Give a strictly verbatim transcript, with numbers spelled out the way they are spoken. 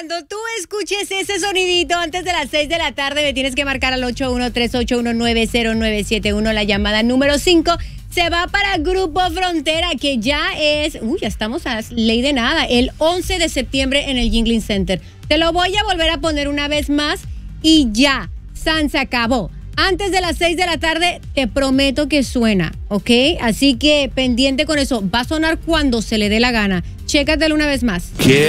cuando tú escuches ese sonidito antes de las seis de la tarde, me tienes que marcar al ocho uno tres ocho uno nueve cero nueve siete uno. La llamada número cinco se va para Grupo Frontera, que ya es, uy, ya estamos a ley de nada, el once de septiembre en el Yuengling Center. Te lo voy a volver a poner una vez más y ya, San se acabó. Antes de las seis de la tarde, te prometo que suena, ¿ok? Así que pendiente con eso. Va a sonar cuando se le dé la gana. Chécatelo una vez más. ¿Qué?